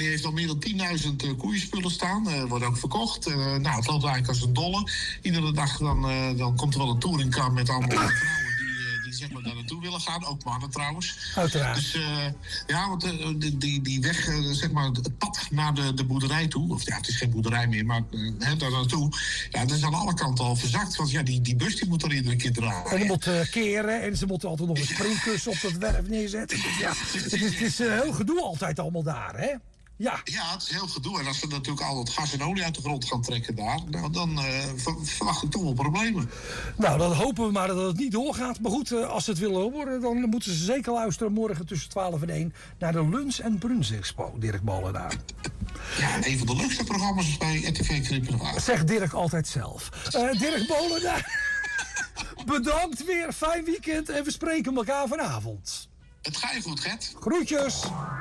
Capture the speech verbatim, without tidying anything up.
die heeft al meer dan tienduizend uh, koeienspullen staan. Uh, wordt ook verkocht. Uh, nou, het loopt eigenlijk als een dolle. Iedere dag dan, uh, dan komt er wel een touringcar met allemaal vrouwen die, uh, die zeg maar daar naartoe willen gaan. Ook mannen trouwens. Uiteraard. Dus uh, ja, want uh, die, die, die weg, uh, zeg maar, het pad naar de, de boerderij toe. Of ja, het is geen boerderij meer, maar uh, hè, daar naartoe. Ja, dat is aan alle kanten al verzakt. Want ja, die, die bus die moet er iedere keer draaien. En die moet uh, keren en ze moeten altijd nog een springkussen op dat werf neerzetten. Dus ja, het is, het is uh, heel gedoe altijd allemaal daar, hè? Ja. ja, het is heel gedoe. En als we natuurlijk al het gas en olie uit de grond gaan trekken daar, nou, dan uh, verwacht ik toch wel problemen. Nou, dan hopen we maar dat het niet doorgaat. Maar goed, uh, als ze het willen horen, dan moeten ze zeker luisteren morgen tussen twaalf en één naar de Lunch en Bruns Expo, Dirk Molenaar. Ja, een van de leukste programma's bij R T V Krimpenwaard. Zegt Dirk altijd zelf. Uh, Dirk Molenaar, bedankt weer. Fijn weekend en we spreken elkaar vanavond. Het gaat je goed, Gert. Groetjes.